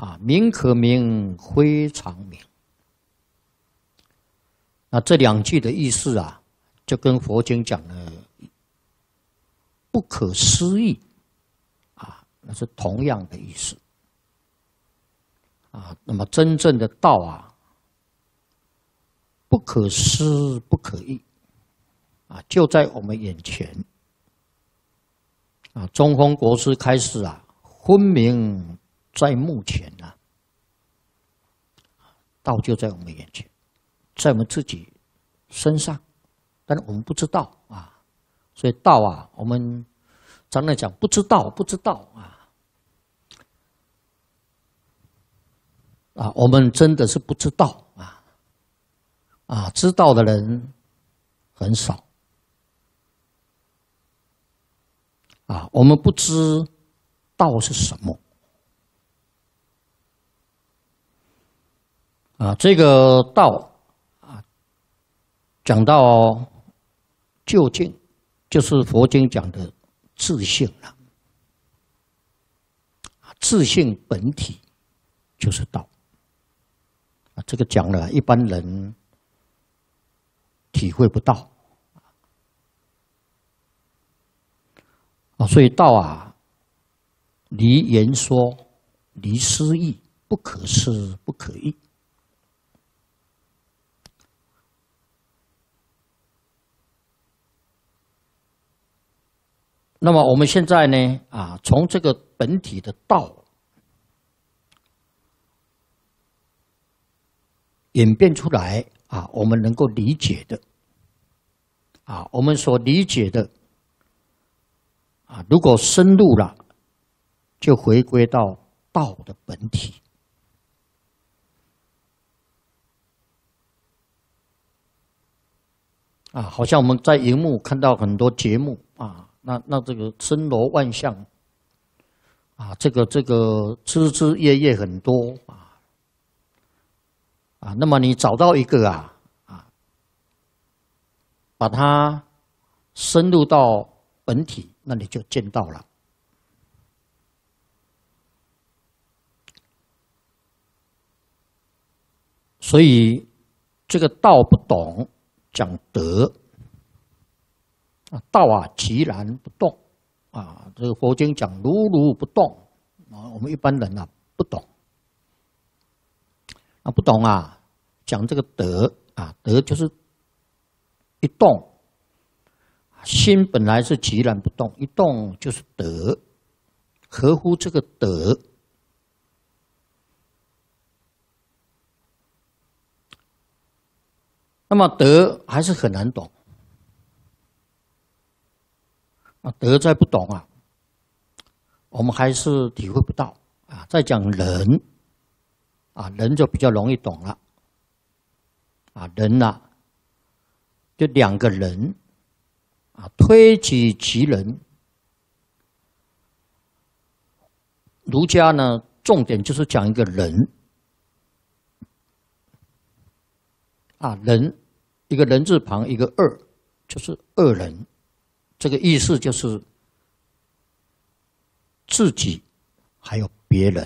名可名，非常名。那这两句的意思就跟佛经讲的不可思议那是同样的意思那么真正的道不可思不可议就在我们眼前中峰国师开示分明在目前道就在我们眼前，在我们自己身上，但是我们不知道所以道我们常常讲不知道，不知道我们真的是不知道知道的人很少我们不知道是什么这个道讲到究竟，就是佛经讲的自性了。自性本体就是道这个讲了一般人体会不到所以道离言说，离思议，不可思不可议。那么我们现在呢从这个本体的道演变出来我们能够理解的我们所理解的如果深入了，就回归到道的本体好像我们在荧幕看到很多节目那这个森罗万象这个枝枝叶叶很多那么你找到一个把它深入到本体，那你就见到了。所以这个道不懂，讲德道寂然不动这个佛经讲如如不动我们一般人不懂不懂讲这个德德就是一动，心本来是寂然不动，一动就是德，合乎这个德。那么德还是很难懂德再不懂我们还是体会不到再讲人人就比较容易懂了人就两个人推己及人。儒家呢，重点就是讲一个人人一个人字旁一个二，就是二人。这个意思就是自己还有别人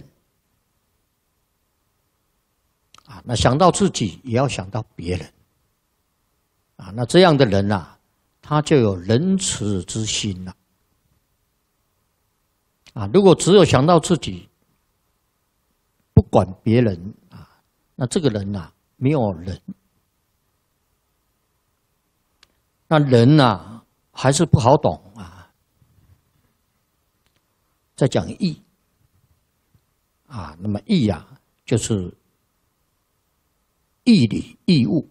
那想到自己也要想到别人那这样的人他就有仁慈之心了如果只有想到自己，不管别人那这个人没有仁。那人还是不好懂再讲义那么义就是义理义务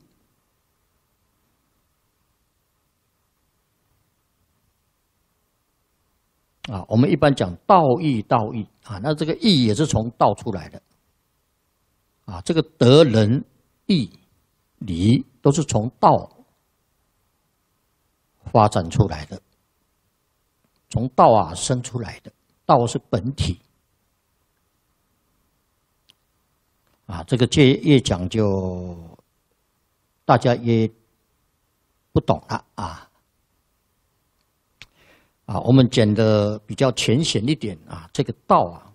我们一般讲道义道义那这个义也是从道出来的这个德仁义礼都是从道发展出来的，从道生出来的，道是本体这个越讲就大家也不懂了我们讲的比较浅显一点这个道